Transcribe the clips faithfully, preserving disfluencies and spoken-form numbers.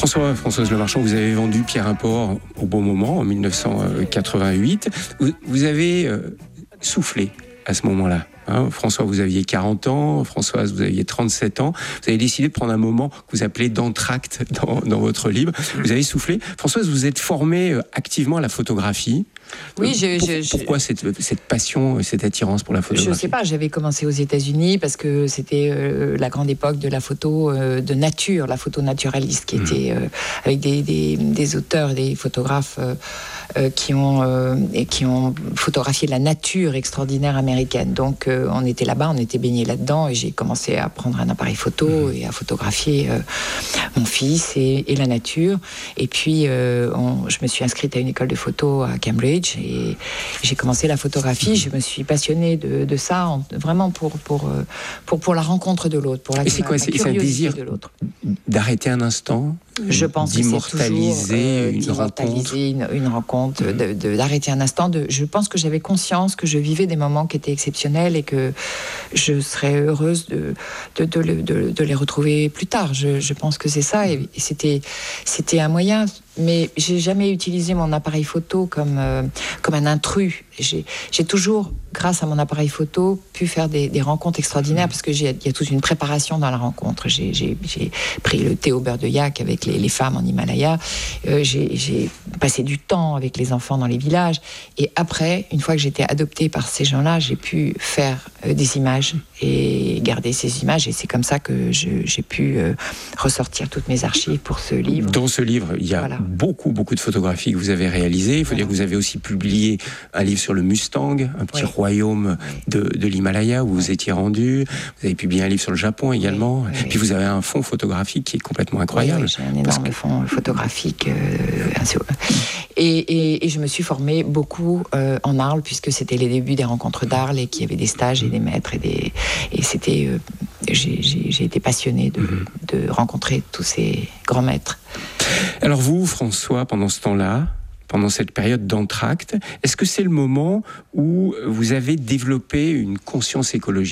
François, Françoise Lemarchand, vous avez vendu Pierre Import au bon moment, en dix-neuf cent quatre-vingt-huit. Vous, vous avez euh, soufflé à ce moment-là. Hein. François, vous aviez quarante ans, Françoise, vous aviez trente-sept ans. Vous avez décidé de prendre un moment que vous appelez d'entracte dans, dans votre livre. Vous avez soufflé. Françoise, vous êtes formée euh, activement à la photographie. Oui, je, Pour, je, je, pourquoi cette, cette passion, cette attirance pour la photographie? Je ne sais pas, j'avais commencé aux États-Unis parce que c'était euh, la grande époque de la photo euh, de nature, la photo naturaliste, qui mmh. était euh, avec des, des, des auteurs, des photographes euh, euh, qui, ont, euh, et qui ont photographié la nature extraordinaire américaine. Donc euh, on était là-bas, on était baignés là-dedans et j'ai commencé à prendre un appareil photo mmh. et à photographier euh, mon fils et, et la nature. Et puis euh, on, je me suis inscrite à une école de photo à Cambridge. Et j'ai commencé la photographie, je me suis passionnée de, de ça, en, vraiment pour, pour, pour, pour la rencontre de l'autre, pour la, et c'est quoi, la, la c'est un désir de l'autre. D'arrêter un instant, je pense d'immortaliser que c'est toujours, euh, une rencontre, une, une rencontre, de, de, d'arrêter un instant. De, je pense que j'avais conscience que je vivais des moments qui étaient exceptionnels et que je serais heureuse de, de, de, de, de les retrouver plus tard. Je, je pense que c'est ça, et, et c'était, c'était un moyen. Mais j'ai jamais utilisé mon appareil photo comme, euh, comme un intrus. J'ai, j'ai toujours, grâce à mon appareil photo, pu faire des, des rencontres extraordinaires parce que j'ai, il y a toute une préparation dans la rencontre. J'ai, j'ai, j'ai pris le thé au beurre de yak avec les, les femmes en Himalaya. Euh, j'ai, j'ai passé du temps avec les enfants dans les villages. Et après, une fois que j'étais adoptée par ces gens-là, j'ai pu faire euh, des images et garder ces images. Et c'est comme ça que je, j'ai pu euh, ressortir toutes mes archives pour ce livre. Dans ce livre, il y a voilà. beaucoup, beaucoup de photographies que vous avez réalisées. Il faut voilà. dire que vous avez aussi publié un livre sur le Mustang, un petit oui. royaume oui. de, de l'Himalaya où oui. vous étiez rendu. Vous avez publié un livre sur le Japon également. Oui. Oui. Puis vous avez un fonds photographique qui est complètement incroyable. Oui, oui, j'ai un énorme que... fonds photographique. Euh, et, et, et je me suis formée beaucoup euh, en Arles, puisque c'était les débuts des rencontres d'Arles et qu'il y avait des stages et des maîtres. Et, des, et c'était, euh, j'ai, j'ai, j'ai été passionnée de, mm-hmm. de rencontrer tous ces grands maîtres. Alors vous, François, pendant ce temps-là, pendant cette période d'entracte, est-ce que c'est le moment où vous avez développé une conscience écologiste ?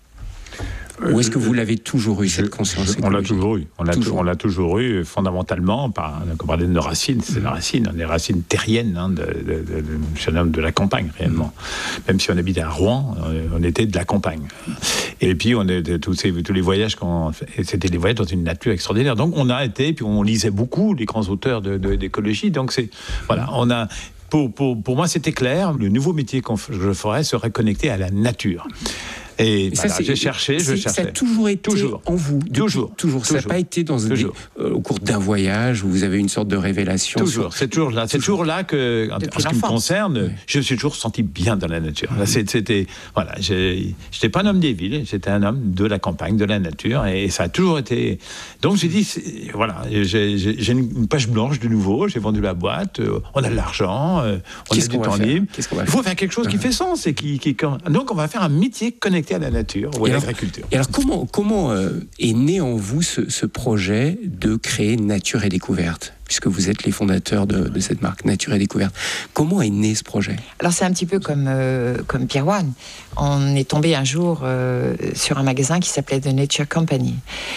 Ou est-ce que vous l'avez toujours eu, cette conscience écologique ? On l'a toujours eu. On l'a toujours, on l'a toujours eu, fondamentalement, par, on parlait de nos racines, c'est mmh. la racine, les racines terriennes, hein, de, de, de, de, je suis un homme de la campagne, réellement. Mmh. Même si on habitait à Rouen, on était de la campagne. Et puis, on est, tous, ces, tous les voyages qu'on fait, c'était des voyages dans une nature extraordinaire. Donc, on a été, puis on lisait beaucoup les grands auteurs de, de, d'écologie. Donc, c'est, voilà, on a... Pour, pour, pour moi, c'était clair. Le nouveau métier que je ferais serait connecté à la nature. Et voilà, ça, j'ai cherché, je cherchais. Ça a toujours été toujours. en vous. Toujours. Toujours. Ça n'a pas été dans des, euh, au cours d'un voyage où vous avez une sorte de révélation. Toujours. Sur... C'est toujours là. C'est toujours là que, en, en ce qui me concerne, oui. je me suis toujours senti bien dans la nature. Là, c'était, voilà, j'ai, j'étais pas un homme des villes, j'étais un homme de la campagne, de la nature, et ça a toujours été. Donc j'ai dit, voilà, j'ai, j'ai, j'ai une page blanche de nouveau. J'ai vendu la boîte. Euh, on a de l'argent. Euh, on Qu'est-ce a du temps libre. Il faut faire quelque chose qui fait sens et qui, qui, donc on va faire un métier connecté à la nature ou à l'agriculture. Et alors comment, comment euh, est né en vous ce, ce projet de créer Nature et Découverte, puisque vous êtes les fondateurs de, de cette marque Nature et Découverte? Comment est né ce projet? Alors c'est un petit peu comme, euh, comme Pierre One. On est tombé un jour euh, sur un magasin qui s'appelait The Nature Company.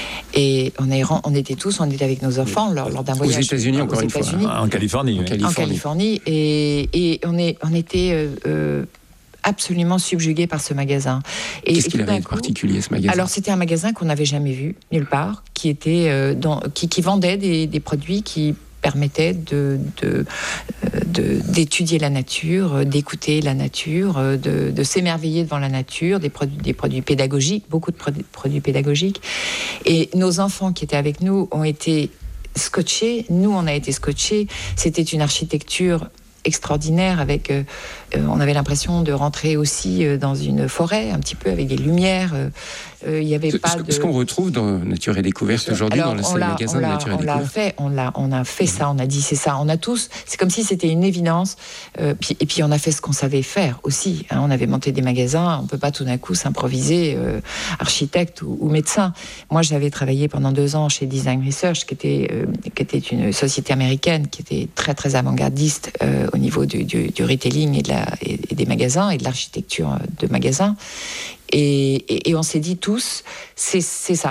Et on, est, on était tous, on était avec nos enfants lors, lors d'un voyage. Aux États-Unis, encore aux une États-Unis. fois. En Californie. En Californie. En Californie. Et, et on, est, on était... Euh, euh, absolument subjugué par ce magasin. Et, Qu'est-ce qu'il avait de particulier, ce magasin? Alors, c'était un magasin qu'on n'avait jamais vu, nulle part, qui, était, euh, dans, qui, qui vendait des, des produits qui permettaient de, de, de, d'étudier la nature, d'écouter la nature, de, de s'émerveiller devant la nature, des produits, des produits pédagogiques, beaucoup de produits, produits pédagogiques. Et nos enfants qui étaient avec nous ont été scotchés, nous on a été scotchés, c'était une architecture extraordinaire avec euh, euh, on avait l'impression de rentrer aussi euh, dans une forêt un petit peu avec des lumières il euh, y avait ce, pas de ce qu'on retrouve dans Nature et Découverte aujourd'hui. Alors, dans le seul magasin de Nature et on Découverte l'a fait on l'a on a fait mmh. ça on a dit c'est ça on a tous c'est comme si c'était une évidence euh, puis, et puis on a fait ce qu'on savait faire aussi hein, on avait monté des magasins on peut pas tout d'un coup s'improviser euh, architecte ou, ou médecin. Moi j'avais travaillé pendant deux ans chez Design Research qui était euh, qui était une société américaine qui était très très avant-gardiste euh, au niveau du, du, du retailing et, de la, et, et des magasins et de l'architecture de magasins. Et, et, et on s'est dit tous, c'est, c'est ça.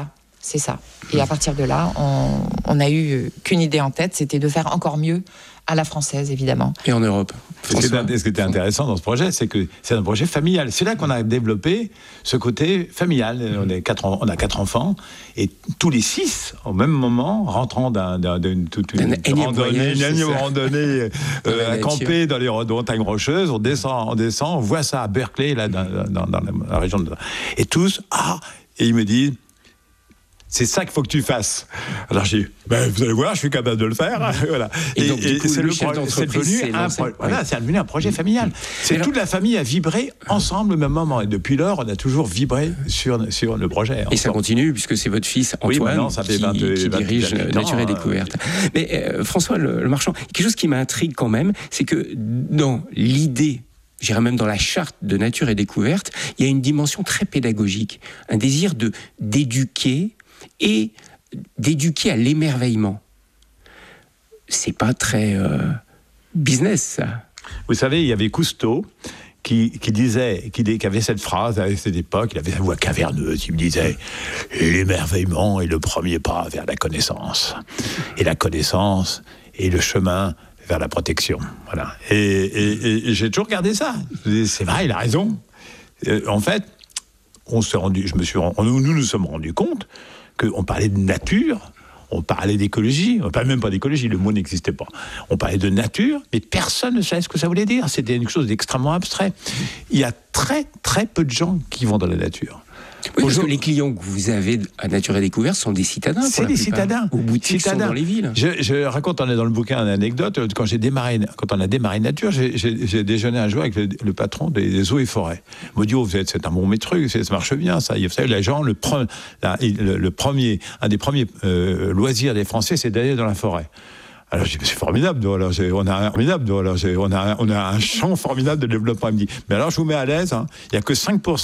c'est ça. Et à partir de là, on, on a eu qu'une idée en tête, c'était de faire encore mieux à la française, évidemment. Et en Europe. François. Ce qui était intéressant dans ce projet, c'est que c'est un projet familial. C'est là qu'on a développé ce côté familial. On, est quatre, on a quatre enfants, et tous les six, au même moment, rentrant d'un, d'un, d'une toute une, une randonnée, une énième randonnée euh, à camper dans les montagnes rocheuses, on descend, on descend, on voit ça à Berkeley, là, dans, dans, dans la région de... Et tous, ah, et ils me disent, c'est ça qu'il faut que tu fasses. Alors j'ai dit, ben, vous allez voir, je suis capable de le faire. Voilà. Et, et donc, du coup, c'est, le le chef pro- c'est d'entreprise devenu s'est un, lancé. pro- voilà, c'est devenu un projet familial. C'est alors, toute la famille a vibré ensemble au même moment. Et depuis lors, on a toujours vibré sur, sur le projet. Et ça continue, puisque c'est votre fils Antoine oui, ça fait qui, vingt, qui vingt, dirige vingt, Nature et ans, Découverte. Euh, Mais euh, François le, le Marchand, quelque chose qui m'intrigue quand même, c'est que dans l'idée, j'irais même dans la charte de Nature et Découverte, il y a une dimension très pédagogique, un désir de, d'éduquer et d'éduquer à l'émerveillement. C'est pas très euh, business, ça. Vous savez, il y avait Cousteau qui, qui disait, qui, qui avait cette phrase à cette époque, il avait sa voix caverneuse, il me disait « L'émerveillement est le premier pas vers la connaissance. Et la connaissance est le chemin vers la protection. » Voilà. Et, et, et, et j'ai toujours regardé ça. C'est vrai, il a raison. Et en fait, on s'est rendu, je me suis, nous nous sommes rendus compte qu'on parlait de nature, on parlait d'écologie, on parlait même pas d'écologie, le mot n'existait pas. On parlait de nature, mais personne ne savait ce que ça voulait dire. C'était quelque chose d'extrêmement abstrait. Il y a très, très peu de gens qui vont dans la nature. Oui, parce que les clients que vous avez à Nature et Découverte sont des citadins. C'est des citadins. Ou boutiques citadins. Sont dans les villes. Je, je raconte, on est dans le bouquin, une anecdote. Quand, j'ai démarré, quand on a démarré Nature, j'ai, j'ai, j'ai déjeuné un jour avec le, le patron des, des eaux et forêts. Il m'a dit, oh, vous êtes, c'est un bon métru, ça marche bien, ça. Vous savez, les gens, le, pre, la, le, le premier, un des premiers euh, loisirs des Français, c'est d'aller dans la forêt. Alors je dis, c'est formidable, alors j'ai, on, a un, formidable alors j'ai, on, a, on a un champ formidable de développement. Il me dit, mais alors je vous mets à l'aise, hein, il n'y a que cinq pour cent